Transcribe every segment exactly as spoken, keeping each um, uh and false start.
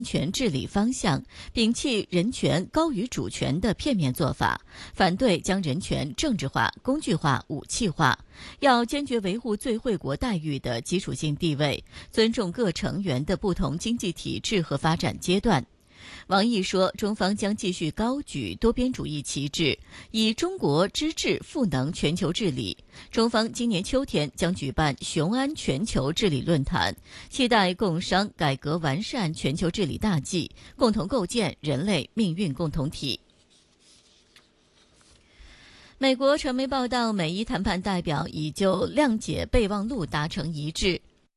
权治理方向，摒弃人权高于主权的片面做法，反对将人权政治化、工具化、武器化，要坚决维护最惠国待遇的基础性地位，尊重各成员的不同经济体制和发展阶段。王毅说，中方将继续高举多边主义旗帜，以中国之治赋能全球治理。中方今年秋天将举办雄安全球治理论坛，期待共商改革完善全球治理大计，共同构建人类命运共同体。美国传媒报道，美伊谈判代表已就谅解备忘录达成一致，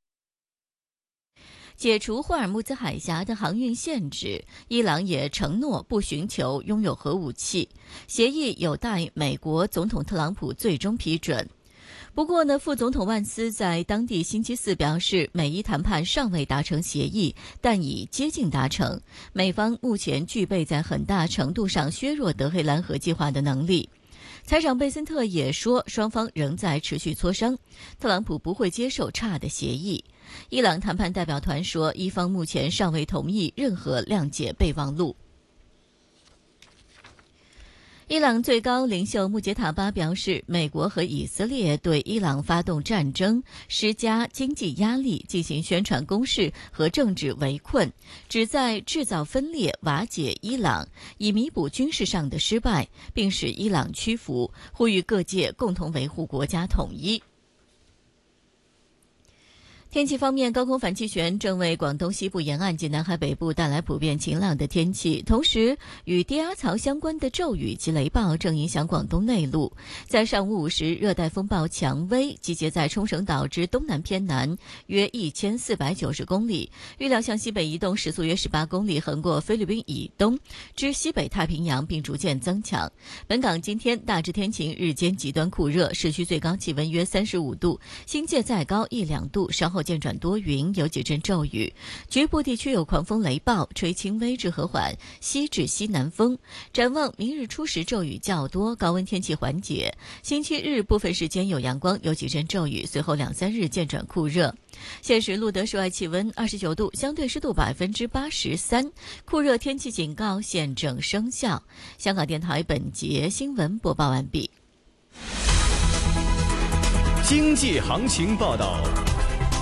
解除霍尔木兹海峡的航运限制，伊朗也承诺不寻求拥有核武器。协议有待美国总统特朗普最终批准。不过呢，副总统万斯在当地星期四表示，美伊谈判尚未达成协议，但已接近达成。美方目前具备在很大程度上削弱德黑兰核计划的能力。财长贝森特也说，双方仍在持续磋商，特朗普不会接受差的协议。伊朗谈判代表团说，伊方目前尚未同意任何谅解备忘录。伊朗最高领袖穆杰塔巴表示，美国和以色列对伊朗发动战争、施加经济压力、进行宣传攻势和政治围困，旨在制造分裂、瓦解伊朗，以弥补军事上的失败，并使伊朗屈服，呼吁各界共同维护国家统一。天气方面，高空反气旋正为广东西部沿岸及南海北部带来普遍晴朗的天气，同时与低压槽相关的骤雨及雷暴正影响广东内陆。在上午五时，热带风暴蔷薇集结在冲绳岛之东南偏南约一千四百九十公里，预料向西北移动，时速约十八公里，横过菲律宾以东至西北太平洋，并逐渐增强。本港今天大致天晴，日间极端酷热，市区最高气温约三十五度，新界再高一两度，稍后渐转多云，有几阵骤雨，局部地区有狂风雷暴，吹轻微至和缓西至西南风。展望明日初时骤雨较多，高温天气缓解，星期日部分时间有阳光，有几阵骤雨，随后两三日渐转酷热。现时录得室外气温二十九度，相对湿度百分之八十三，酷热天气警告现正生效。香港电台本节新闻播报完毕。 经济行情报道。